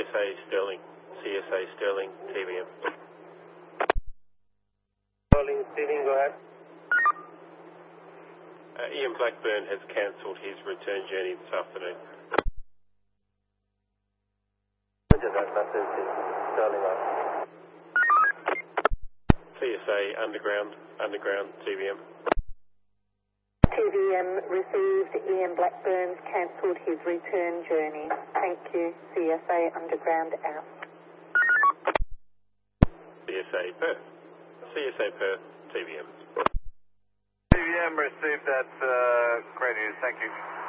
CSA Sterling, TBM. Sterling, Stephen, go ahead. Ian Blackburn has cancelled his return journey this afternoon. Roger that, that is Sterling. CSA Underground, TBM. TBM received. Ian Blackburn's cancelled his return journey. Thank you. CSA Underground out. CSA Perth, TBM. TBM received that. Great news. Thank you.